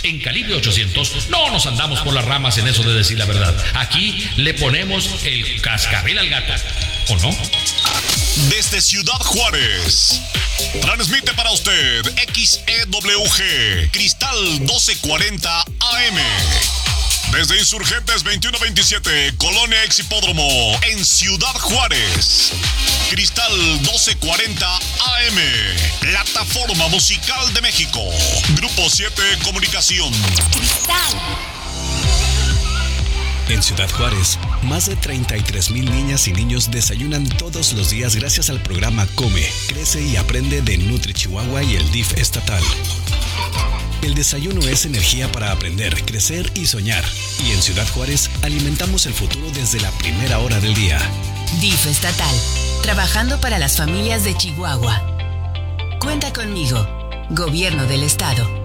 En Calibre 800 no nos andamos por las ramas en eso de decir la verdad. Aquí le ponemos el cascabel al gato, ¿o no? Desde Ciudad Juárez, transmite para usted XEWG Cristal 1240 AM. Desde Insurgentes 2127, Colonia Exhipódromo, en Ciudad Juárez. Cristal 1240 AM, Plataforma Musical de México. Grupo 7 Comunicación. Cristal. En Ciudad Juárez, más de 33,000 niñas y niños desayunan todos los días gracias al programa Come, Crece y Aprende de Nutri Chihuahua y el DIF estatal. El desayuno es energía para aprender, crecer y soñar. Y en Ciudad Juárez alimentamos el futuro desde la primera hora del día. DIF estatal, trabajando para las familias de Chihuahua. Cuenta conmigo, Gobierno del Estado.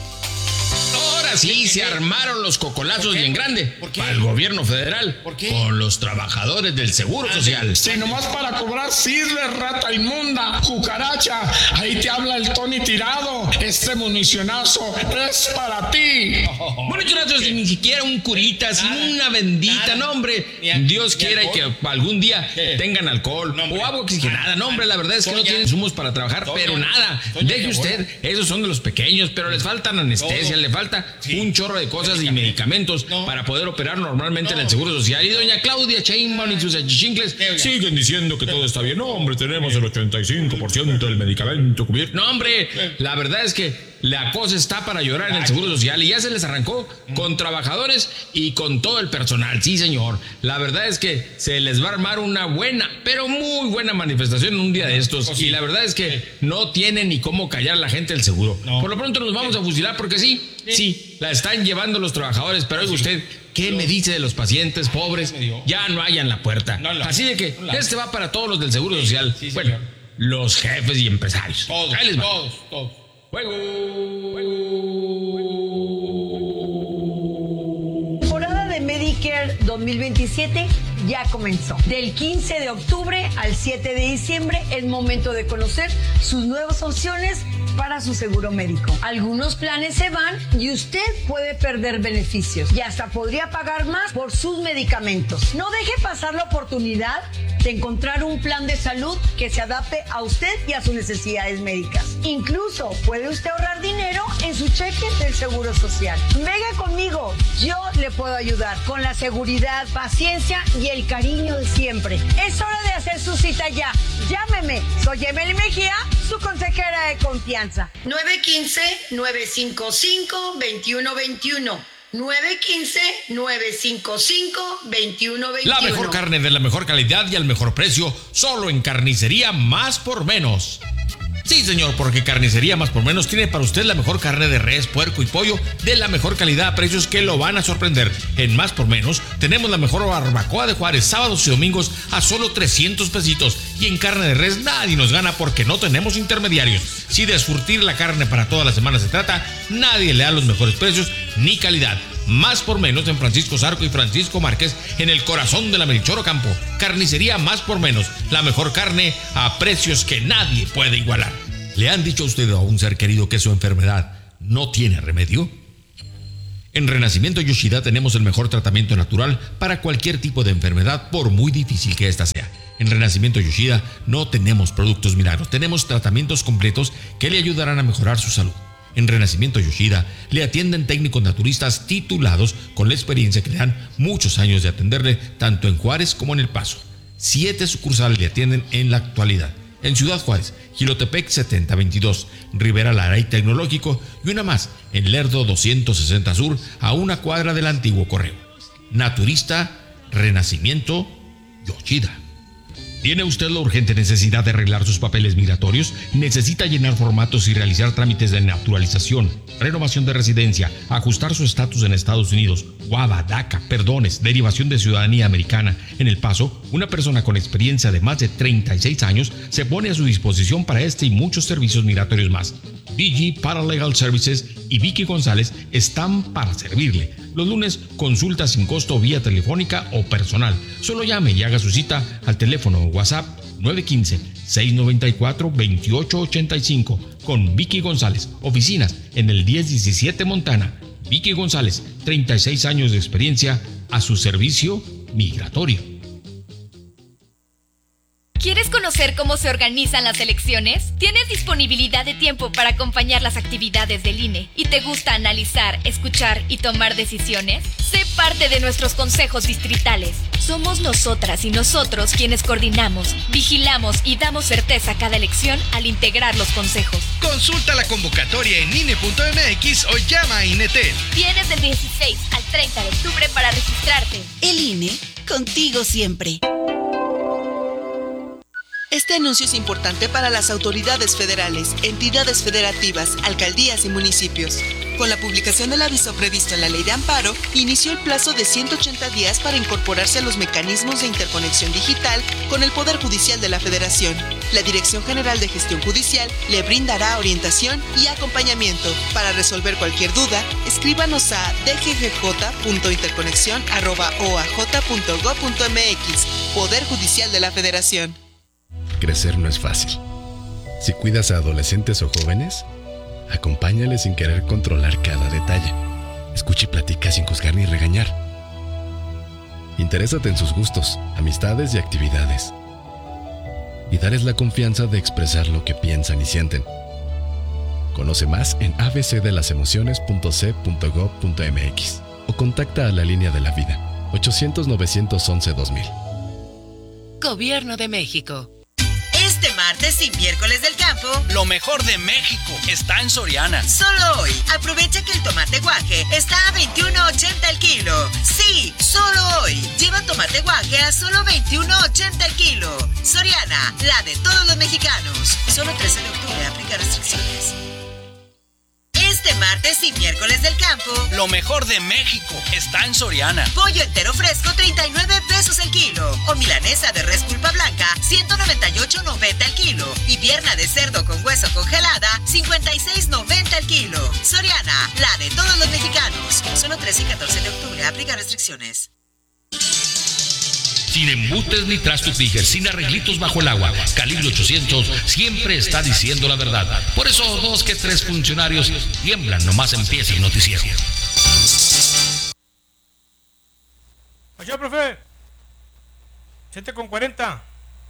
Sí, se armaron los cocolazos bien grande. ¿Por qué? Para el gobierno federal. ¿Por qué? Con los trabajadores del Seguro Social. Si nomás para cobrar sirve, rata inmunda, cucaracha. Ahí te habla el Tony Tirado. Este municionazo es para ti. Municionazo sin ni siquiera un curita, sin una bendita, no hombre. Dios quiera y que algún día tengan alcohol o agua oxigenada. No hombre, la verdad es que no tienen insumos para trabajar, pero nada. Deje usted, esos son de los pequeños, pero les faltan anestesia, le falta un chorro de cosas y medicamentos para poder operar normalmente en el Seguro Social. Y doña Claudia Sheinbaum y sus achichincles siguen diciendo que todo está bien. No, hombre, tenemos el 85% del medicamento cubierto. No, hombre, la verdad es que la cosa está para llorar en el Seguro Social y ya se les arrancó con trabajadores y con todo el personal. Sí, señor. La verdad es que se les va a armar una buena, pero muy buena manifestación en un día de estos. Y la verdad es que no tiene ni cómo callar a la gente del seguro. Por lo pronto nos vamos a fusilar porque sí, la están llevando los trabajadores. Pero oiga usted, ¿qué me dice de los pacientes pobres? Ya no hay en la puerta. Así de que este va para todos los del Seguro Social. Bueno, los jefes y empresarios. Todos. Temporada de Medicare 2027 ya comenzó. Del 15 de octubre al 7 de diciembre es momento de conocer sus nuevas opciones para su seguro médico. Algunos planes se van y usted puede perder beneficios y hasta podría pagar más por sus medicamentos. No deje pasar la oportunidad de encontrar un plan de salud que se adapte a usted y a sus necesidades médicas. Incluso puede usted ahorrar dinero en su cheque del Seguro Social. Venga conmigo, yo le puedo ayudar con la seguridad, paciencia y el cariño de siempre. Es hora de hacer su cita ya. Llámeme, soy Emily Mejía, su consejera de confianza. 915-955-2121. 915-955-2121. La mejor carne de la mejor calidad y al mejor precio, solo en Carnicería Más por Menos. Sí, señor, porque Carnicería Más por Menos tiene para usted la mejor carne de res, puerco y pollo de la mejor calidad a precios que lo van a sorprender. En Más por Menos tenemos la mejor barbacoa de Juárez, sábados y domingos a solo 300 pesitos. Y en carne de res nadie nos gana porque no tenemos intermediarios. Si de surtir la carne para toda la semana se trata, nadie le da los mejores precios ni calidad. Más por Menos en Francisco Zarco y Francisco Márquez, en el corazón de la Melchor Ocampo. Carnicería Más por Menos, la mejor carne a precios que nadie puede igualar. ¿Le han dicho a usted a un ser querido que su enfermedad no tiene remedio? En Renacimiento Yoshida tenemos el mejor tratamiento natural para cualquier tipo de enfermedad, por muy difícil que ésta sea. En Renacimiento Yoshida no tenemos productos milagros, tenemos tratamientos completos que le ayudarán a mejorar su salud. En Renacimiento Yoshida le atienden técnicos naturistas titulados con la experiencia que le dan muchos años de atenderle tanto en Juárez como en El Paso. 7 sucursales le atienden en la actualidad. En Ciudad Juárez, Jilotepec 7022, Rivera Lara y Tecnológico, y una más en Lerdo 260 Sur, a una cuadra del antiguo correo. Naturista Renacimiento Yoshida. ¿Tiene usted la urgente necesidad de arreglar sus papeles migratorios? ¿Necesita llenar formatos y realizar trámites de naturalización, renovación de residencia, ajustar su estatus en Estados Unidos, WADA, DACA, perdones, derivación de ciudadanía americana? En El Paso, una persona con experiencia de más de 36 años se pone a su disposición para este y muchos servicios migratorios más. DG Paralegal Services y Vicky González están para servirle. Los lunes, consulta sin costo vía telefónica o personal. Solo llame y haga su cita al teléfono o WhatsApp 915-694-2885 con Vicky González. Oficinas en el 1017 Montana. Vicky González, 36 años de experiencia a su servicio migratorio. ¿Quieres conocer cómo se organizan las elecciones? ¿Tienes disponibilidad de tiempo para acompañar las actividades del INE? ¿Y te gusta analizar, escuchar y tomar decisiones? Sé parte de nuestros consejos distritales. Somos nosotras y nosotros quienes coordinamos, vigilamos y damos certeza a cada elección al integrar los consejos. Consulta la convocatoria en INE.mx o llama a INETEL. Tienes del 16 al 30 de octubre para registrarte. El INE, contigo siempre. Este anuncio es importante para las autoridades federales, entidades federativas, alcaldías y municipios. Con la publicación del aviso previsto en la Ley de Amparo, inició el plazo de 180 días para incorporarse a los mecanismos de interconexión digital con el Poder Judicial de la Federación. La Dirección General de Gestión Judicial le brindará orientación y acompañamiento. Para resolver cualquier duda, escríbanos a dggj.interconexión@oaj.gov.mx. Poder Judicial de la Federación. Crecer no es fácil. Si cuidas a adolescentes o jóvenes, acompáñales sin querer controlar cada detalle. Escucha y platica sin juzgar ni regañar. Interésate en sus gustos, amistades y actividades. Y darles la confianza de expresar lo que piensan y sienten. Conoce más en abcdelasemociones.c.gov.mx o contacta a la Línea de la Vida, 800-911-2000. Gobierno de México. Este martes y miércoles del campo, lo mejor de México está en Soriana. Solo hoy, aprovecha que el tomate guaje está a $21.80 el kilo. Sí, solo hoy. Lleva tomate guaje a solo $21.80 el kilo. Soriana, la de todos los mexicanos. Solo 13 de octubre, aplica restricciones. Este martes y miércoles del campo, lo mejor de México está en Soriana. Pollo entero fresco, 39 pesos el kilo. O milanesa de res pulpa blanca, 198.90 el kilo. Y pierna de cerdo con hueso congelada, 56.90 el kilo. Soriana, la de todos los mexicanos. Solo 13 y 14 de octubre, aplica restricciones. Sin embutes ni trastos Tigers, sin arreglitos bajo el agua. Calibre 800 siempre está diciendo la verdad. Por eso 2 que 3 funcionarios tiemblan nomás empieza el noticiero. Oye, profe. 7:40.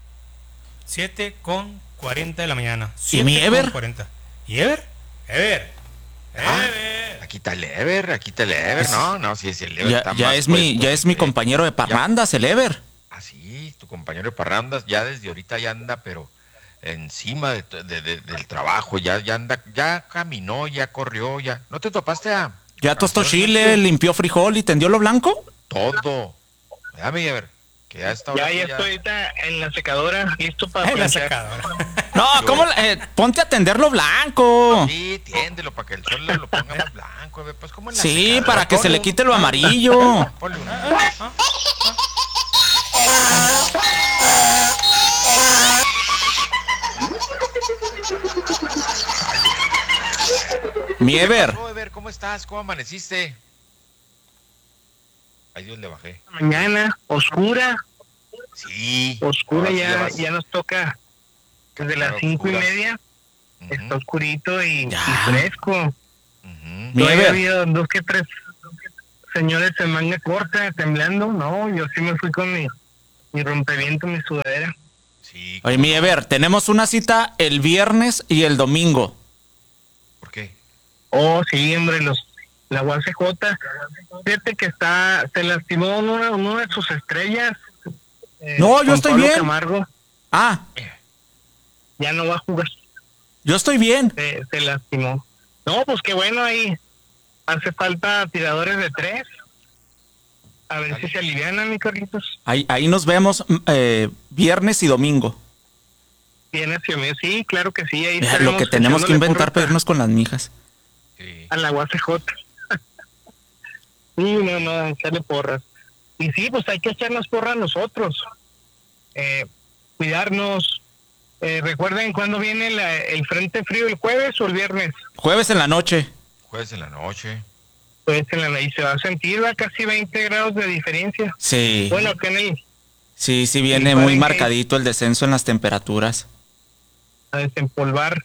7:40 de la mañana. ¿Y mi Ever? ¿Y Ever? Ever. Aquí está el Ever. No, sí, el Ever está ya es mi compañero de parrandas, el Ever. Ah, sí, tu compañero de parrandas ya desde ahorita ya anda, pero encima del trabajo, ya anda, ya caminó, ya corrió, ya. ¿No te topaste a...? Ya tostó chile, limpió frijol y tendió lo blanco. Todo. Dame, Ever. Que ya está. Ya estoy ahorita en la secadora, listo para en la secadora. No, ¿cómo? Ponte a tender lo blanco. Sí, tiéndelo para que el sol lo ponga más blanco. Pues como en la sí, secadora. para que se le quite lo amarillo. Ponle una. Mi Ever. ¿Cómo estás? ¿Cómo amaneciste? Ay, Dios, le bajé. Mañana, oscura. Sí. Oscura, ya nos toca desde las 5:30. Está oscurito y fresco. Mi Ever. Ha habido 2 que 3 señores en manga corta temblando. No, yo sí me fui con mi rompeviento, mi sudadera. Sí. Oye, mi Ever, tenemos una cita el viernes y el domingo. ¿Por qué? Oh, sí, hombre, la UACJ, fíjate que se lastimó uno de sus estrellas. No, yo estoy bien. Camargo. Ah. Ya no va a jugar. Yo estoy bien. Se lastimó. No, pues qué bueno, ahí hace falta tiradores de 3. A ver si se alivianan, mi Carlitos. Ahí nos vemos viernes y domingo. Viernes y domingo, sí, claro que sí. Ahí lo que tenemos que inventar para irnos con las mijas. A la UACJ. Sí, no, echarle porras. Y sí, pues hay que echarnos porras nosotros. Cuidarnos. Recuerden cuándo viene el frente frío, el jueves o el viernes. Jueves en la noche. Jueves en la noche. Y se va a sentir a casi 20 grados de diferencia. Sí. Bueno, acá en Sí, viene muy marcadito el descenso en las temperaturas. A desempolvar,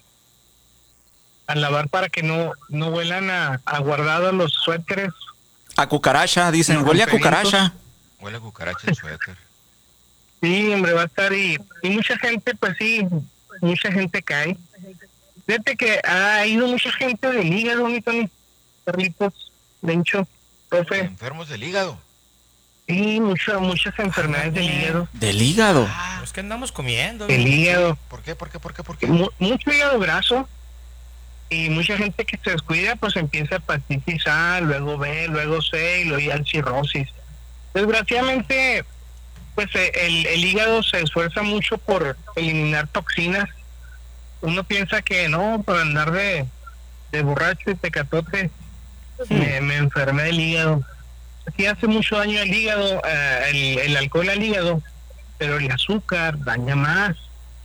a lavar para que no huelan a guardados los suéteres. A cucaracha, dicen, huele a cucaracha. Huele a cucaracha el suéter. Sí, hombre, va a estar y mucha gente, pues sí, mucha gente cae. Fíjate que ha ido mucha gente del hígado, mi Tony, Carlitos, Lencho, profe. ¿Enfermos del hígado? Sí, muchas enfermedades del hígado. ¿Del hígado? Pues que andamos comiendo. El hígado. ¿Por qué? Mucho hígado graso. Y mucha gente que se descuida, pues empieza hepatitis A, luego B, luego C, y luego ya cirrosis. Desgraciadamente, pues el hígado se esfuerza mucho por eliminar toxinas. Uno piensa que no, por andar de borracho y tecatote, me enfermé del hígado. Sí hace mucho daño al hígado, el alcohol al hígado, pero el azúcar daña más.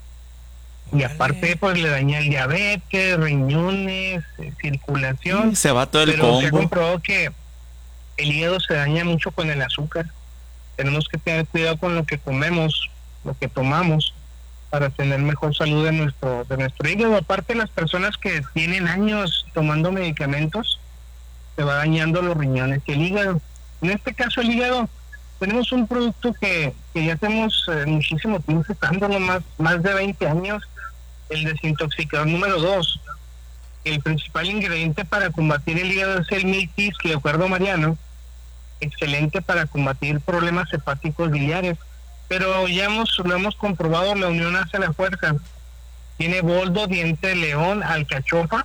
Y aparte, pues le daña el diabetes, riñones, circulación. Se va todo el pero combo. Se ha comprobado que el hígado se daña mucho con el azúcar. Tenemos que tener cuidado con lo que comemos, lo que tomamos, para tener mejor salud de nuestro hígado. Aparte, las personas que tienen años tomando medicamentos, se va dañando los riñones y el hígado. En este caso, el hígado, tenemos un producto que ya tenemos muchísimo tiempo usándolo, más de 20 años, el desintoxicador número 2. El principal ingrediente para combatir el hígado es el miltiscle o cardo mariano, excelente para combatir problemas hepáticos biliares. Pero ya lo hemos comprobado, la unión hace la fuerza. Tiene boldo, diente de león, alcachofa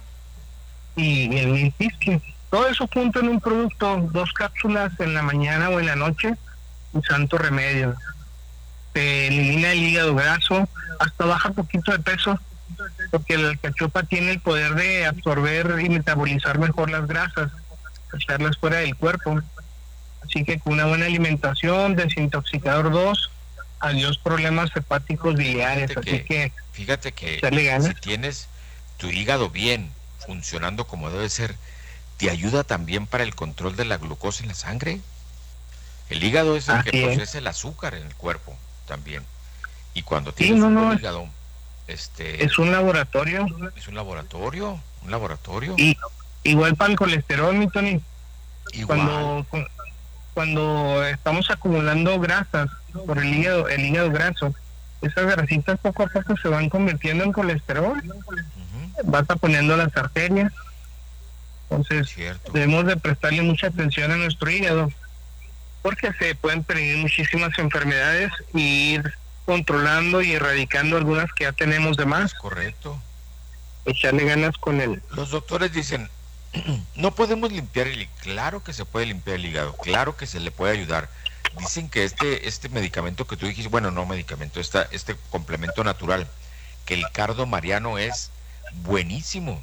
y el miltiscle. Todo eso junto en un producto, 2 cápsulas en la mañana o en la noche, un santo remedio. Te elimina el hígado graso, hasta baja poquito de peso, porque la alcachofa tiene el poder de absorber y metabolizar mejor las grasas, echarlas fuera del cuerpo. Así que con una buena alimentación, desintoxicador 2, adiós problemas hepáticos biliares. Fíjate que si tienes tu hígado bien, funcionando como debe ser, te ayuda también para el control de la glucosa en la sangre. El hígado es el que procesa el azúcar en el cuerpo también. Y cuando tienes un buen hígado, es un laboratorio. Es un laboratorio. Y igual para el colesterol, mi Tony. Igual. Cuando estamos acumulando grasas por el hígado graso, esas grasitas poco a poco se van convirtiendo en colesterol. Vas poniendo las arterias. Entonces, debemos de prestarle mucha atención a nuestro hígado, porque se pueden prevenir muchísimas enfermedades y ir controlando y erradicando algunas que ya tenemos de más. Correcto. Echarle ganas con él. Los doctores dicen, no podemos limpiar el hígado. Claro que se puede limpiar el hígado, claro que se le puede ayudar. Dicen que este medicamento que tú dijiste, bueno, no medicamento, este complemento natural, que el cardo mariano es buenísimo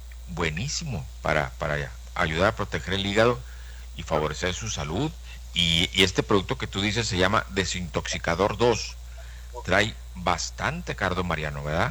para ayudar a proteger el hígado y favorecer su salud. Y este producto que tú dices se llama desintoxicador 2. Trae bastante cardo mariano, ¿verdad?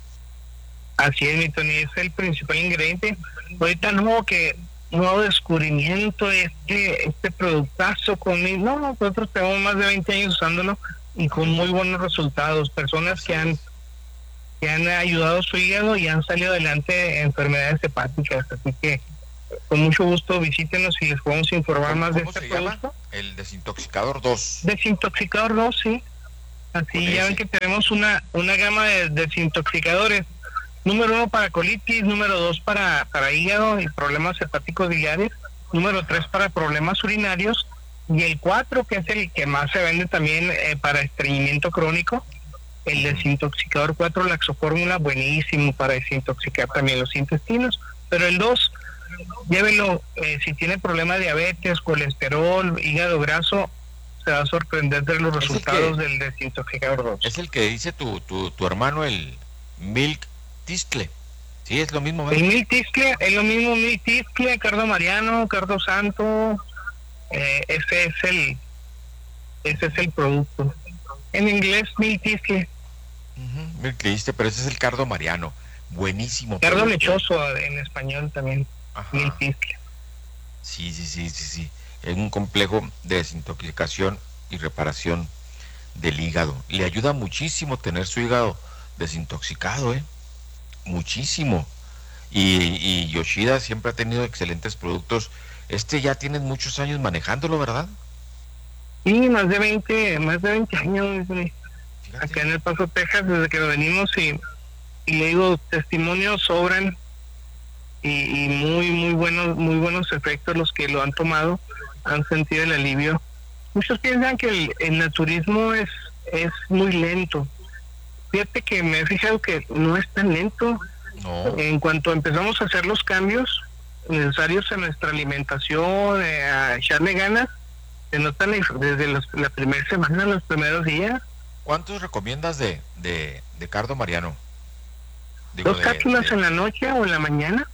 Así es, mi Tony, es el principal ingrediente. Ahorita nuevo descubrimiento, este productazo conmigo. No, nosotros tenemos más de 20 años usándolo y con muy buenos resultados. Personas que han ayudado a su hígado y han salido adelante en enfermedades hepáticas. Así que con mucho gusto visítenos y les podemos informar más de este producto. El desintoxicador 2. Desintoxicador 2, sí. Así ya ven que tenemos una gama de desintoxicadores. Número 1 para colitis, número 2 para hígado y problemas hepáticos biliares, número 3 para problemas urinarios, y el 4, que es el que más se vende también para estreñimiento crónico, el desintoxicador 4 laxofórmula, buenísimo para desintoxicar también los intestinos. Pero el 2, llévelo, si tiene problema de diabetes, colesterol, hígado graso, se va a sorprender de los resultados del desintoxicador 2. Es el que dice tu hermano, el Milk Tiscle. Sí, es lo mismo, ¿verdad? El miltiscle es lo mismo, miltiscle, cardo mariano, cardo santo, ese es el producto. En inglés, miltiscle. Miltiscle, pero ese es el cardo mariano. Buenísimo. Cardo lechoso en español también. Miltiscle. Sí. Es un complejo de desintoxicación y reparación del hígado. Le ayuda muchísimo tener su hígado desintoxicado, muchísimo. Y Yoshida siempre ha tenido excelentes productos. Ya tienes muchos años manejándolo, ¿verdad? Sí, más de 20 años. Fíjate. Acá en El Paso, Texas, desde que venimos, y le digo, testimonios sobran, y muy buenos efectos. Los que lo han tomado han sentido el alivio. Muchos piensan que el naturismo es muy lento. Fíjate que me he fijado que no es tan lento. No. En cuanto empezamos a hacer los cambios necesarios en nuestra alimentación, a echarle ganas, se notan desde la primera semana, los primeros días. ¿Cuántos recomiendas de Cardo Mariano? 2 cápsulas en la noche o en la mañana.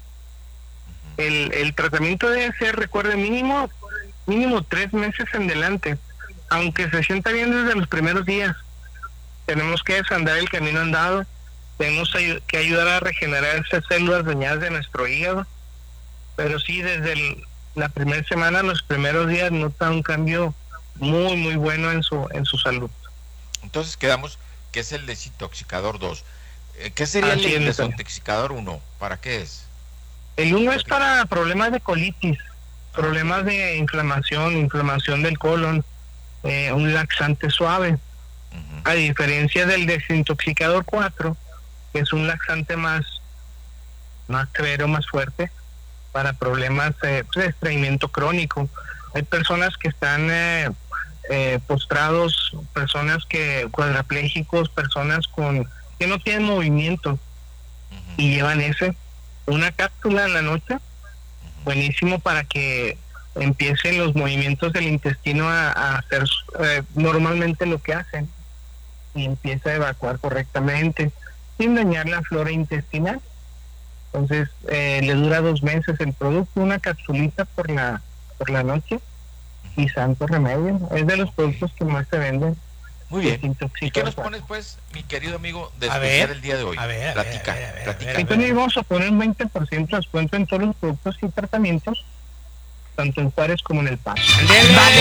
El tratamiento debe ser, recuerde, mínimo 3 meses en adelante, aunque se sienta bien desde los primeros días. Tenemos que desandar el camino andado, tenemos que ayudar a regenerar esas células dañadas de nuestro hígado, pero sí, desde la primera semana, los primeros días, nota un cambio muy bueno en su salud. Entonces quedamos que es el desintoxicador 2. ¿Qué sería el desintoxicador 1? ¿Para qué es? El 1 es para problemas de colitis, problemas de inflamación del colon, un laxante suave. A diferencia del desintoxicador 4, que es un laxante más severo, más fuerte, para problemas de estreñimiento crónico. Hay personas que están postrados, personas cuadraplégicos, personas que no tienen movimiento, y llevan una cápsula en la noche, buenísimo para que empiecen los movimientos del intestino a hacer normalmente lo que hacen, y empieza a evacuar correctamente sin dañar la flora intestinal. Entonces le dura 2 meses el producto, una capsulita por la noche, y santo remedio. Es de los productos que más se venden. Muy bien. ¿Y qué nos pones, pues, mi querido amigo, de especial el día de hoy? Platica. Entonces vamos a poner un 20% de descuento en todos los productos y tratamientos, tanto en Juárez como en El Paso. ¡Dale,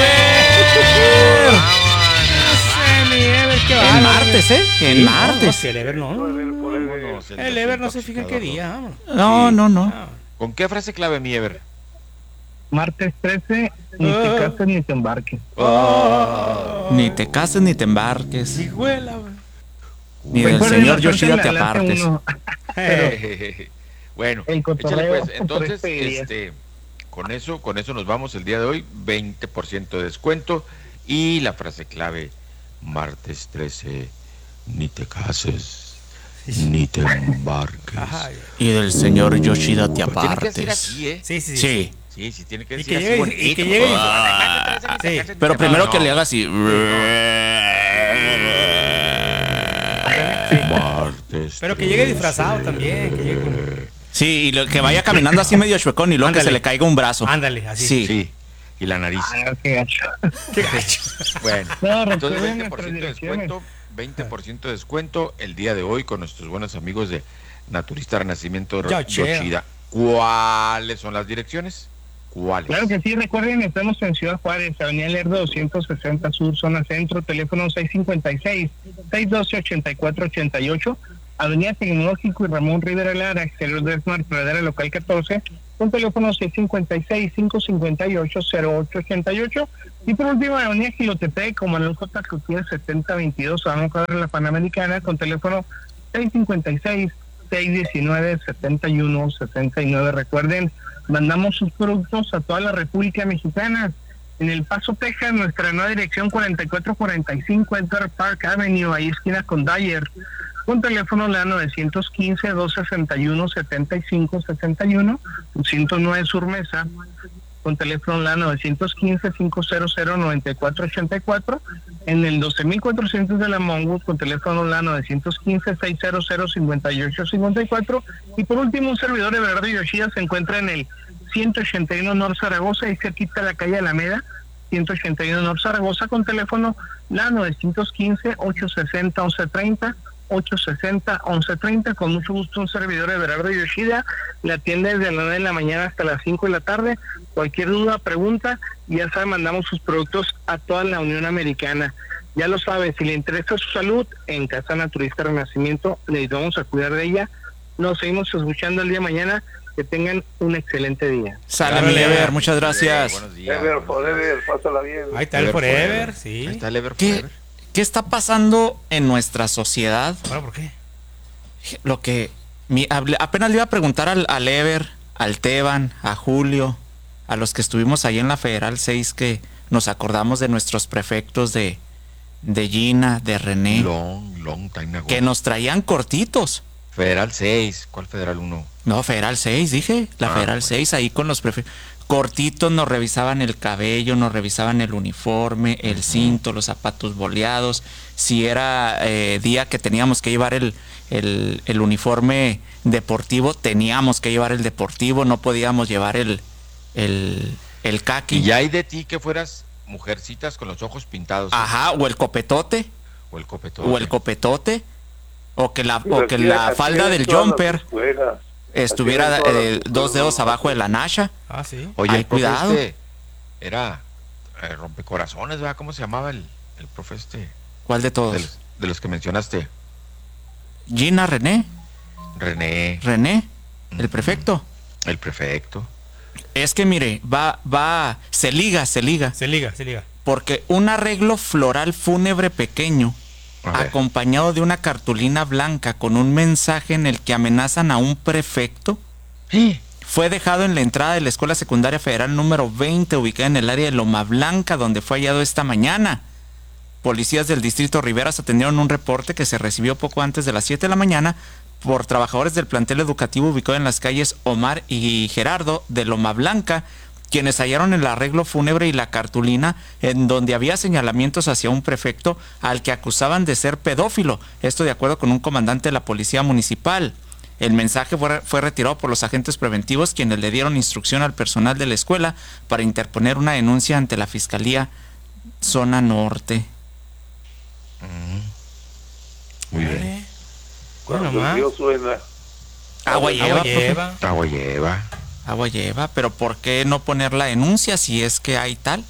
Nieves! En martes, En martes. El Ever el Ever no se fija en qué día. No. ¿Con qué frase clave, mi Ever? Martes 13, ni te cases ni te embarques. Ni te cases ni te embarques. Ni del Recuerden, señor Yoshida te apartes. Bueno, échale pues. Entonces, con eso nos vamos el día de hoy. 20% de descuento. Y la frase clave, martes 13, ni te cases ni te embarques. Y del señor Yoshida te apartes. Tiene que ser así, Sí. Sí, tiene que decir así bonito. Y que llegue. Pero primero que le haga así. Pero que llegue disfrazado también. Sí, y que vaya caminando así medio chuecón y luego que se le caiga un brazo. Ándale, así. Sí. Y la nariz. Qué gacho. Bueno, entonces 20% de descuento. 20% de descuento el día de hoy con nuestros buenos amigos de Naturista Renacimiento Yoshida. ¿Cuáles son las direcciones? ¿Cuáles? Claro que sí, recuerden, estamos en Ciudad Juárez, Avenida Lerdo 260 Sur, zona centro, teléfono 656-612-8488, Avenida Tecnológico y Ramón Rivera Lara, exterior de Smart, Pradera Local 14, con teléfono 656-558-0888, y por último, Avenida Gilotepec, como en el J. Cutía 7022, a un cuadro de la Panamericana, con teléfono 656-619-7169. Recuerden, mandamos sus productos a toda la República Mexicana. En El Paso, Texas, nuestra nueva dirección 4445 Edgar Park Avenue, ahí esquina con Dyer, con teléfono la 915-261-7561, 109 Sur Mesa, con teléfono la 915-500-9484, en el 12400 de la Monwood, con teléfono la 915-600-5854, y por último, un servidor de Everardo Yoshida se encuentra en el 181 North Zaragoza, y cerquita de la calle Alameda, 181 North Zaragoza, con teléfono la 915-860-1130, 860-1130, con mucho gusto un servidor de Everardo Yoshida, le atiende desde las 9 de la mañana hasta las 5 de la tarde, cualquier duda, pregunta, ya saben, mandamos sus productos a toda la Unión Americana. Ya lo sabe, si le interesa su salud, en Casa Naturista Renacimiento le ayudamos a cuidar de ella. Nos seguimos escuchando el día de mañana. Que tengan un excelente día. Sale mi Ever, muchas gracias. Buenos días. Ever Forever, pásala bien. Ahí está el Forever, sí. Ahí está el Ever Forever. ¿Qué está pasando en nuestra sociedad? ¿Ahora por qué? Lo que apenas le iba a preguntar al Ever, al Teban, a Julio, a los que estuvimos ahí en la Federal 6, que nos acordamos de nuestros prefectos de Gina, de René, Long time ago. que nos traían cortitos. Federal 6, ¿cuál Federal 1? No, Federal 6, dije, la Federal 6, ahí con los prefectos. Cortitos, nos revisaban el cabello, nos revisaban el uniforme, el cinto, los zapatos boleados. Si era día que teníamos que llevar el uniforme deportivo, teníamos que llevar el deportivo, no podíamos llevar el caqui. Y ya hay de ti que fueras mujercitas con los ojos pintados. Ajá, o el copetote. O el copetote. O que la falda del jumper estuviera 2 dedos abajo de la nasha. Ah, sí. Oye, el profe cuidado. Era rompecorazones, ¿verdad? ¿Cómo se llamaba el profe este? ¿Cuál de todos? De los que mencionaste. Gina, René, el prefecto. El prefecto. Es que mire, se liga. Porque un arreglo floral fúnebre pequeño, acompañado de una cartulina blanca con un mensaje en el que amenazan a un prefecto, fue dejado en la entrada de la Escuela Secundaria Federal número 20, ubicada en el área de Loma Blanca, donde fue hallado esta mañana. Policías del Distrito Riberas atendieron un reporte que se recibió poco antes de las 7 de la mañana por trabajadores del plantel educativo ubicado en las calles Omar y Gerardo de Loma Blanca, quienes hallaron el arreglo fúnebre y la cartulina en donde había señalamientos hacia un prefecto al que acusaban de ser pedófilo. Esto de acuerdo con un comandante de la policía municipal. El mensaje fue retirado por los agentes preventivos, quienes le dieron instrucción al personal de la escuela para interponer una denuncia ante la Fiscalía Zona Norte. Muy bien. Bueno, más. Agua lleva, pero ¿por qué no poner la denuncia si es que hay tal?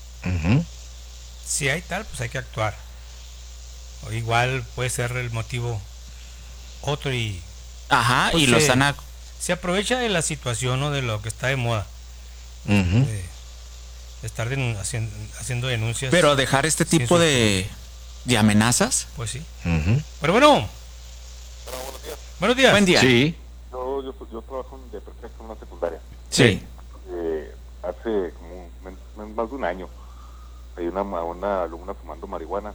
Si hay tal, pues hay que actuar. O igual puede ser el motivo otro y... Ajá, pues y los han... Se aprovecha de la situación, ¿no? De lo que está de moda. De estar haciendo denuncias. Pero dejar este tipo de amenazas. Pues sí. Pero bueno. Buenos días. Buen día. Sí. Yo trabajo de prefecto en una secundaria. Sí. Hace como más de un año hay una alumna fumando marihuana.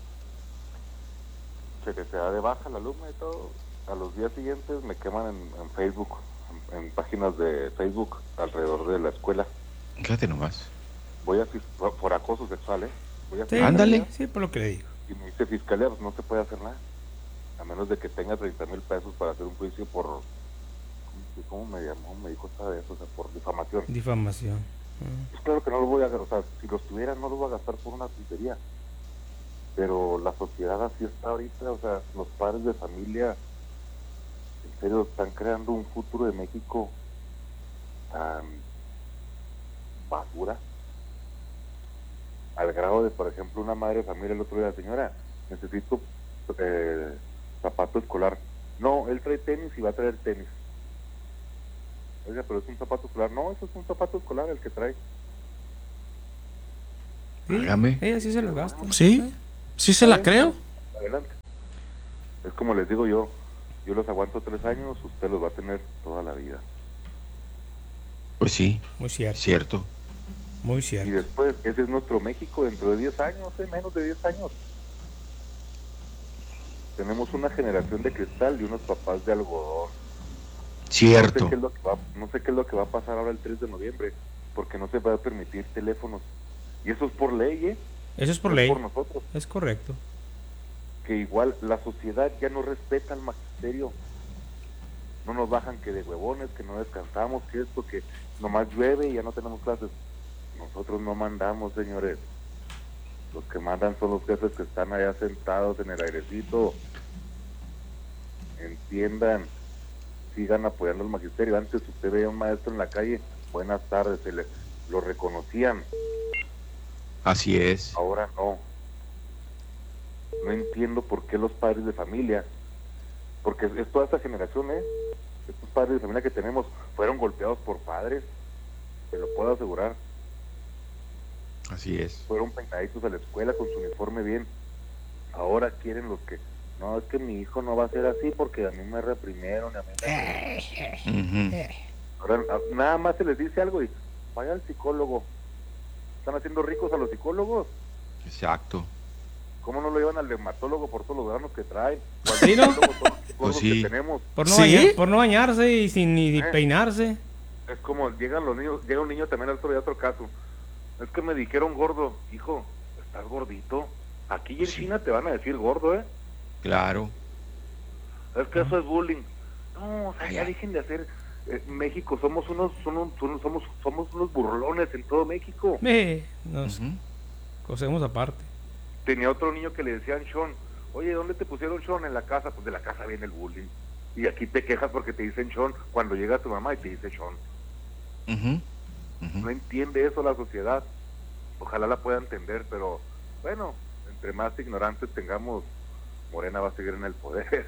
Se da de baja la alumna y todo. A los días siguientes me queman en Facebook, en páginas de Facebook alrededor de la escuela. Fíjate nomás. Por acoso sexual, Sí, ándale. Sí, por lo que le digo. Y me dice fiscalía, pues no se puede hacer nada. A menos de que tenga 30,000 pesos para hacer un juicio por... ¿Cómo me llamó? Me dijo esta vez, o sea, por difamación. Pues claro que no lo voy a gastar, o sea, si los tuviera no los voy a gastar por una tontería. Pero la sociedad así está ahorita, o sea, los padres de familia, en serio, están creando un futuro de México tan basura. Al grado de, por ejemplo, una madre de familia el otro día, señora, necesito zapato escolar. No, él trae tenis y va a traer tenis. Oiga, pero es un zapato escolar. No, eso es un zapato escolar el que trae. Dígame. Ella sí se lo gasta. Sí, sí se la creo. Adelante. Es como les digo yo los aguanto 3 años, usted los va a tener toda la vida. Pues sí. Muy cierto. Cierto. Muy cierto. Y después, ese es nuestro México dentro de 10 años, menos de 10 años. Tenemos una generación de cristal y unos papás de algodón. Cierto. No sé qué es lo que va a pasar ahora el 3 de noviembre, porque no se va a permitir teléfonos. Y eso es por ley, ¿eh? Eso es por ley. Por nosotros. Es correcto. Que igual la sociedad ya no respeta al magisterio. No nos bajan que de huevones, que no descansamos, que esto, que nomás llueve y ya no tenemos clases. Nosotros no mandamos, señores. Los que mandan son los jefes que están allá sentados en el airecito. Entiendan, sigan apoyando al magisterio. Antes usted veía a un maestro en la calle, buenas tardes, lo reconocían. Así es. Ahora no. No entiendo por qué los padres de familia, porque es toda esta generación, estos padres de familia que tenemos fueron golpeados por padres, te lo puedo asegurar. Así es. Fueron peinaditos a la escuela con su uniforme bien. Ahora quieren los que, no, es que mi hijo no va a ser así porque a mí me reprimieron, a mí Ahora, nada más se les dice algo y vaya al psicólogo. ¿Están haciendo ricos a los psicólogos? Exacto. ¿Cómo no lo llevan al dermatólogo por todos los granos que traen? ¿Sí, no? Pues sí. Que tenemos. Por no bañarse y sin ni peinarse. Es como llegan los niños, llega un niño también al otro caso. Es que me dijeron gordo. Hijo, estás gordito. Aquí en China te van a decir gordo, Claro. Es que eso es bullying. No, o sea, ya dejen de hacer... México somos unos burlones en todo México. Nos cosemos aparte. Tenía otro niño que le decían Sean. Oye, ¿dónde te pusieron Sean? En la casa. Pues de la casa viene el bullying. Y aquí te quejas porque te dicen Sean cuando llega tu mamá y te dice Sean. No entiende eso la sociedad. Ojalá la pueda entender, pero bueno, entre más ignorantes tengamos, Morena va a seguir en el poder.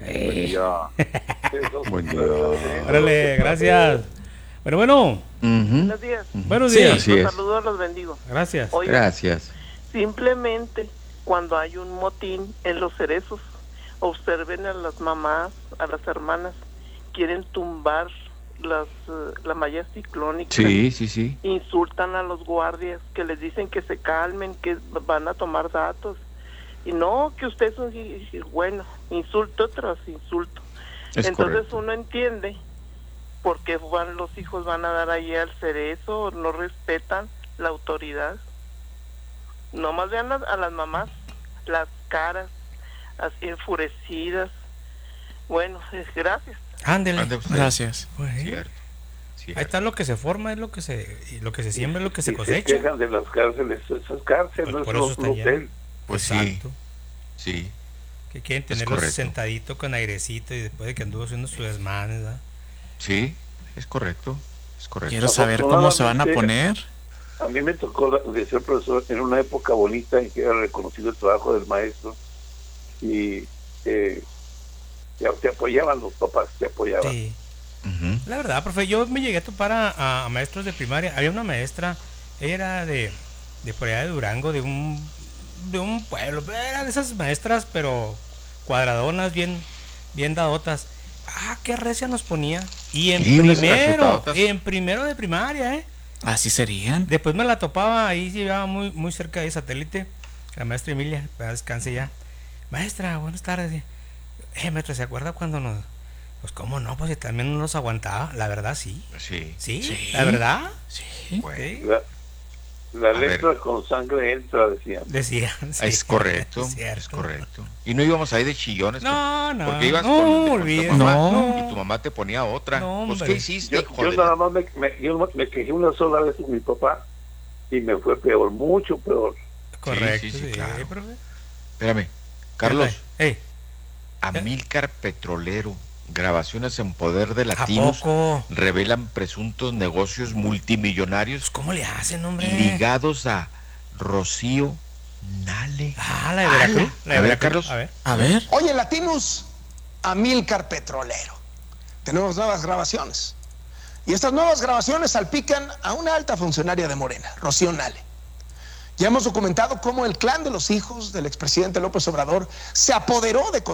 Buen día. Órale, gracias. Bueno. Buenos días. Buenos días. Los saludos, los bendigo. Gracias. Oiga, gracias. Simplemente cuando hay un motín en los cerezos, observen a las mamás, a las hermanas, quieren tumbar la malla ciclónica. Sí. Insultan a los guardias, que les dicen que se calmen, que van a tomar datos. Y no, que usted es un... Bueno, insulto tras insulto. Entonces correcto. Uno entiende por qué los hijos van a dar ahí al cerezo, no respetan la autoridad. Nomás vean a las mamás, las caras así enfurecidas. Bueno, gracias. Ándele. Gracias. Cierto. Ahí está lo que se forma, es lo que se siembra, es lo que se cosecha. Se quejan de las cárceles, esas cárceles por eso está hotel. Pues exacto. Sí. Que quieren tenerlos sentadito con airecito y después de que anduvo haciendo sus desmanes, ¿verdad? Sí, es correcto. Quiero saber cómo se van a poner. A mí me tocó de ser profesor en una época bonita en que era reconocido el trabajo del maestro y te apoyaban los papás, te apoyaban. Sí. La verdad, profe, yo me llegué a topar a maestros de primaria. Había una maestra, ella era de por allá de Durango, de un pueblo, era de esas maestras, pero cuadradonas, bien dadotas. Qué recia nos ponía. Y en primero de primaria, Así serían. Después me la topaba, ahí llegaba muy cerca de Satélite, la maestra Emilia, para descanse ya. Maestra, buenas tardes. Maestra, ¿se acuerda cuando nos... Pues cómo no, pues también no nos aguantaba, la verdad sí. Sí, la verdad. Sí. Bueno. La letra con sangre entra, decían. Sí, es correcto, es correcto. Y no íbamos ahí de chillones. No. Porque ibas con tu mamá y tu mamá te ponía otra. Pues ¿qué hiciste? Yo nada más me quejé una sola vez con mi papá y me fue peor, mucho peor. Correcto, sí, claro. Espérame, Carlos. Amílcar Petrolero. Grabaciones en poder de latinos revelan presuntos negocios multimillonarios. ¿Cómo le hacen, hombre? Ligados a Rocío Nale. La de Veracruz. A ver, Carlos. A ver. Oye, latinos, Amílcar Petrolero. Tenemos nuevas grabaciones. Y estas nuevas grabaciones salpican a una alta funcionaria de Morena, Rocío Nale. Ya hemos documentado cómo el clan de los hijos del expresidente López Obrador se apoderó de